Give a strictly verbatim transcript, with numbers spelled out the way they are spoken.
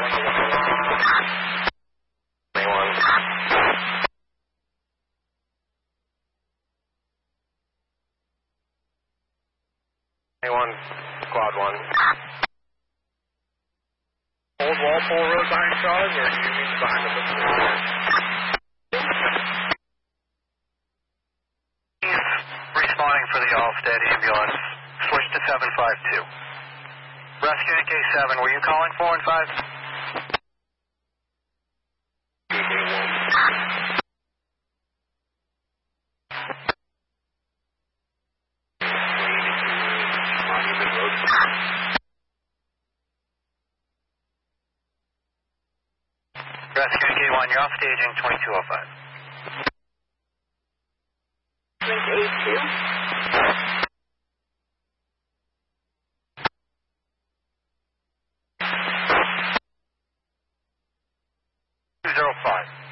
twenty-one, squad one. Old Walpole Road behind Charlie, or do you mean behind the book? He's responding for the Allstead ambulance. Switch to seven five two. Rescue N K seven, were you calling four and five? Rescue N K one, you're off staging twenty-two oh five. Link eight two. two zero five.